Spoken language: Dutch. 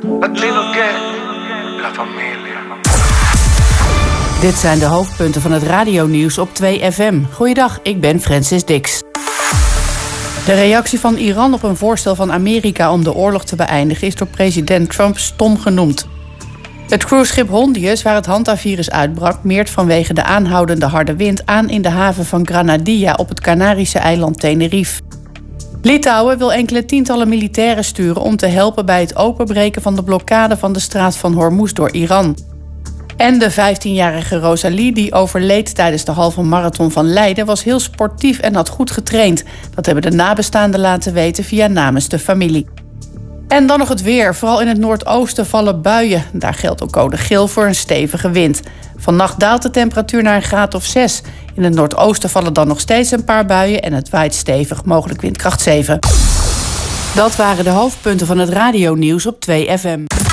Latino que la familia. Dit zijn de hoofdpunten van het radionieuws op 2FM. Goeiedag, ik ben Francis Dix. De reactie van Iran op een voorstel van Amerika om de oorlog te beëindigen is door president Trump stom genoemd. Het cruiseschip Hondius, waar het hantavirus uitbrak, meert vanwege de aanhoudende harde wind aan in de haven van Granadilla op het Canarische eiland Tenerife. Litouwen wil enkele tientallen militairen sturen om te helpen bij het openbreken van de blokkade van de straat van Hormuz door Iran. En de 15-jarige Rosalie, die overleed tijdens de halve marathon van Leiden, was heel sportief en had goed getraind. Dat hebben de nabestaanden laten weten via namens de familie. En dan nog het weer. Vooral in het noordoosten vallen buien. Daar geldt ook code geel voor een stevige wind. Vannacht daalt de temperatuur naar een graad of 6. In het noordoosten vallen dan nog steeds een paar buien en het waait stevig, mogelijk windkracht 7. Dat waren de hoofdpunten van het radionieuws op 2FM.